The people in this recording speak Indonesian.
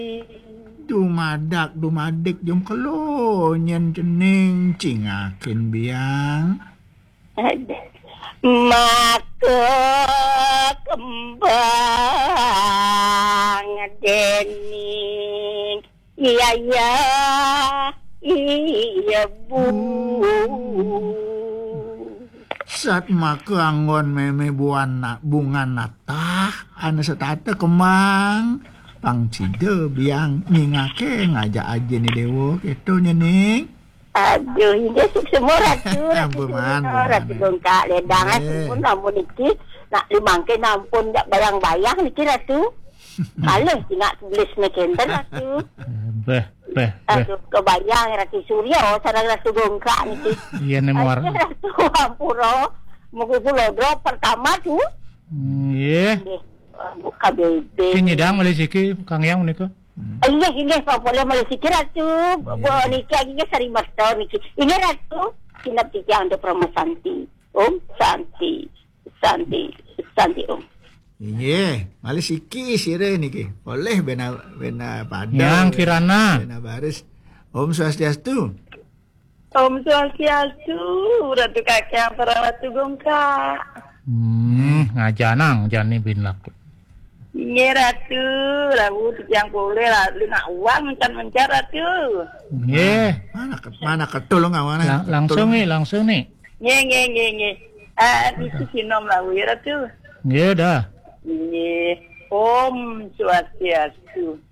Dumadak jom kelo nyen cening cingakin biang. Maka kembang dening iya bu Sat maka anggon meme bunga natah anu setata kemang pang cide biang nyingake ngajak aja nih dewo gitu nyening. Aduh, ini semua ratu Ratu gongkak ledangan pun namun iki nak limangke nampun jak bayang-bayang niki ratu. Kalau tidak tulis mekenter ratu. Aduh, kebayang Ratu Surya sareng Ratu Gongkak niki. Iya nemor. Ratu Ampura mugi kula drop pertama tuh. Iya. Buka bebe. Ini dang oleh siki Kang Yang menika. Ini Pak boleh melisiki Ratu. Bo niki aginya sari master niki. Ini Ratu kinap tiki ande Pramusanti. Santi Om. Iya, malah siki sire niki. Boleh bena pada. Yang Kirana. Bena baris. Om Swastiastu. Om Swastiastu, Ratu Kakek Ratu Gongkak. Ngajanang jani binlak. Iya Ratu, lalu yang boleh lah, nak uang mencar Ratu. Iya. Mana ketul ngawana? Langsung nih. Nge. Di sinom lalu ya Ratu. Iya dah. Iya, Om Swastiastu.